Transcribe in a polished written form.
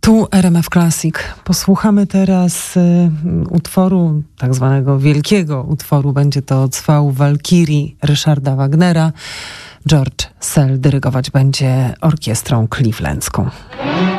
Tu RMF Classic. Posłuchamy teraz utworu, tak zwanego wielkiego utworu. Będzie to Cwał Walkirii Ryszarda Wagnera. George Szell dyrygować będzie orkiestrą clevelandzką.